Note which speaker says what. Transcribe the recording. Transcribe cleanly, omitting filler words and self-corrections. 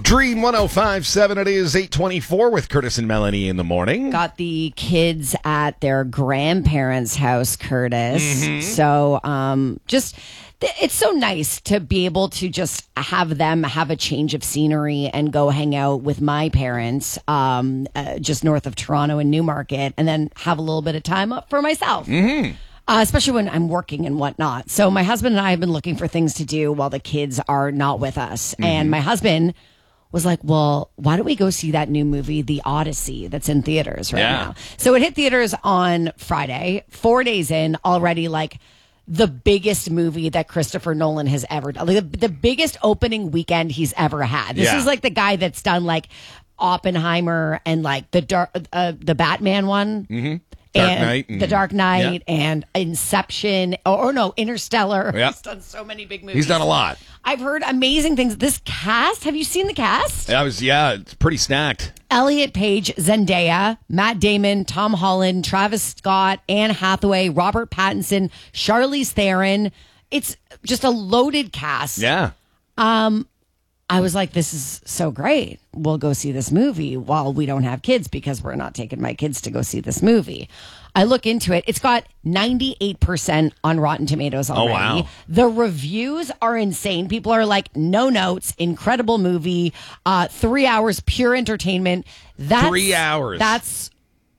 Speaker 1: Dream 105.7, it is 8:24 with Curtis and Melanie in the morning.
Speaker 2: Got the kids at their grandparents' house, Curtis.
Speaker 1: Mm-hmm.
Speaker 2: So it's so nice to be able to just have them have a change of scenery and go hang out with my parents just north of Toronto in Newmarket, and then have a little bit of time up for myself. Mm-hmm. Especially when I'm working and whatnot. So my husband and I have been looking for things to do while the kids are not with us. Mm-hmm. And my husband was like, well, why don't we go see that new movie, The Odyssey, that's in theaters right now? So it hit theaters on Friday, 4 days in, already like the biggest movie that Christopher Nolan has ever done. Like the biggest opening weekend he's ever had. This is like the guy that's done like Oppenheimer and like the Batman one. Mm-hmm. The Dark Knight and Inception, or no, Interstellar.
Speaker 1: Yep.
Speaker 2: He's done so many big movies.
Speaker 1: He's done a lot.
Speaker 2: I've heard amazing things. This cast, have you seen the cast?
Speaker 1: It's pretty stacked.
Speaker 2: Elliot Page, Zendaya, Matt Damon, Tom Holland, Travis Scott, Anne Hathaway, Robert Pattinson, Charlize Theron. It's just a loaded cast.
Speaker 1: Yeah.
Speaker 2: I was like, this is so great. We'll go see this movie while we don't have kids because we're not taking my kids to go see this movie. I look into it. It's got 98% on Rotten Tomatoes already.
Speaker 1: Oh, wow.
Speaker 2: The reviews are insane. People are like, no notes, incredible movie, 3 hours, pure entertainment.
Speaker 1: 3 hours.
Speaker 2: That's